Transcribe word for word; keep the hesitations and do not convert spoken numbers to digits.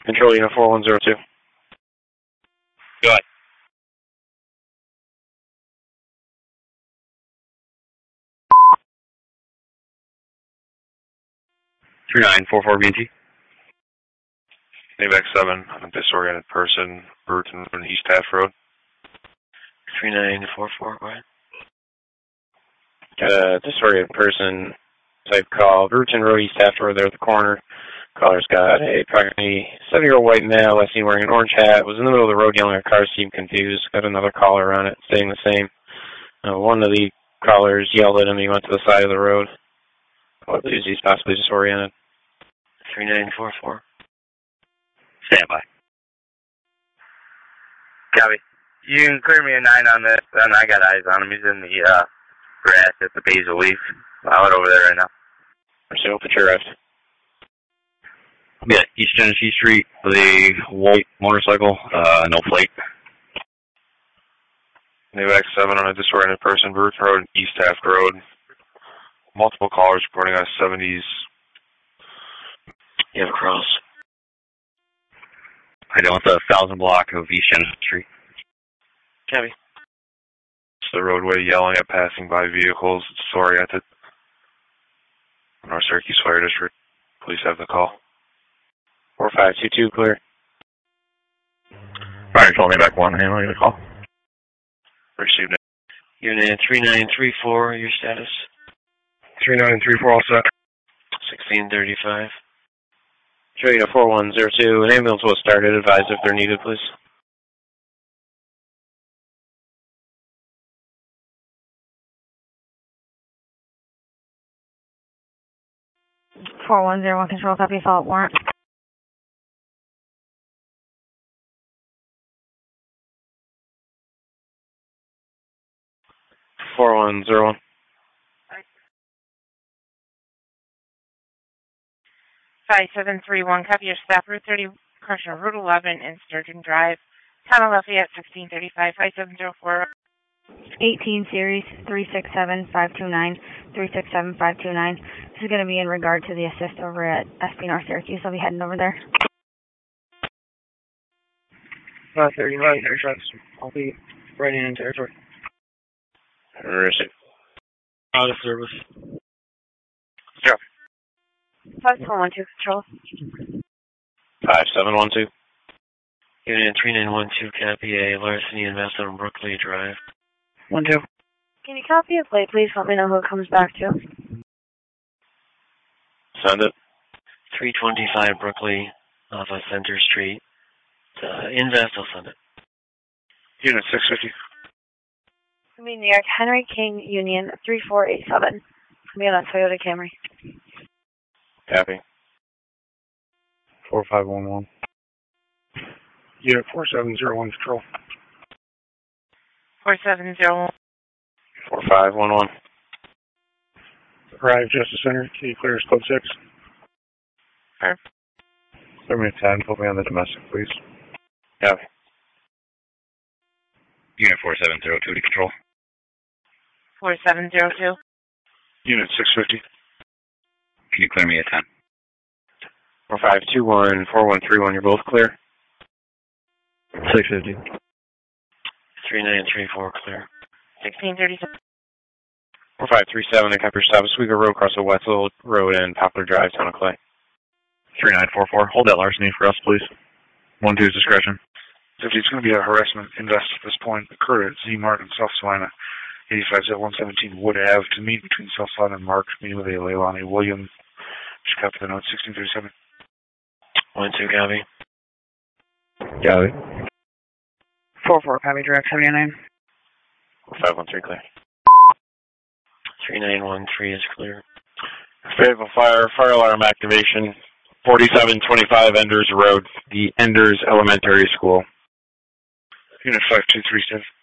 Control unit four one zero two. Go ahead. three nine four four B and T. AVAC seven on a disoriented person, Burton on East Taft Road. three nine four four, go ahead. Got a disoriented person type call, Burton Road, East Taft Road, there at the corner. Caller's got a approximately seventy-year-old white male, last seen wearing an orange hat, was in the middle of the road yelling at cars, seemed confused. Got another caller on it, saying the same. Uh, one of the callers yelled at him, he went to the side of the road. I believe he's possibly disoriented. three nine four four. Stand by. Copy. You can clear me a nine on this, and I got eyes on him. He's in the uh, grass at the Basil Leaf. Out over there right now. So, put your rest. Yeah, East Genesee Street with a white motorcycle, uh, no plate. AVAC seven on a disoriented person, Burton Road, East Taft Road. Multiple callers reporting on seventies. You have a cross. I know it's a thousand block of East Genesee Street. Copy. It's the roadway yelling at passing by vehicles. It's disoriented. North Syracuse Fire District. Police have the call. four five two two, clear. Fire control, AVAC one, handling the call. Received it. Unit three nine three four, your status? three nine three four, all set. sixteen thirty-five. Show unit four one zero two, an ambulance was started. Advise if they're needed, please. four one zero one, control, copy, follow-up warrant. four one zero one. five seven three one, copy your stop, Route thirty, correction, Route eleven in Sturgeon Drive, Town of Lafayette, sixteen thirty-five, five seven zero four. eighteen series, three six seven five two nine, three six seven five two nine. This is going to be in regard to the assist over at S P North Syracuse. I'll be heading over there. Uh, thirty-nine, thirty-six. I'll be right in territory. Receive. Out of service. Yeah. five seven one two, control. five seven one two. Unit three nine one two, copy a larceny invest on Brooklyn Drive. one two. Can you copy a plate, please? Let me know who it comes back to. Send it. three twenty-five Brooklyn off of Center Street. Uh, invest, I'll send it. Unit six fifty. I mean, New York, Henry King Union, three four eight seven. I'll be on a Toyota Camry. Copy. four five one one. Unit four seven zero one, control. four seven zero one. four five one one. Arrive Justice Center. Can you clear us code six? Sure. Clear me a ten. Put me on the domestic, please. Copy. Unit four seven zero two to control. four seven zero two. Unit six fifty. Can you clear me a ten? four five two one, four one three one, you're both clear. six fifty. three nine three four, clear. sixteen thirty-seven. four five three seven, and Copper Stop, Oswego Road, across the Wetzel Road and Poplar Drive, Town of Clay. three nine four four, hold that larceny for us, please. one two's discretion. fifty, it's going to be a harassment invest at this point. Occurred at Z Mart in South Salina. eighty-five at one seventeen Wood Ave to meet between South Salina and Mark, meeting with a Leilani Williams. Just copy the note, sixteen thirty-seven. one two, copy. Copy. four four, copy, direct seventy-nine. four five one three, clear. three nine one three is clear. Fayetteville Fire, fire alarm activation, forty-seven twenty-five Enders Road, the Enders Elementary School. Unit five two three seven.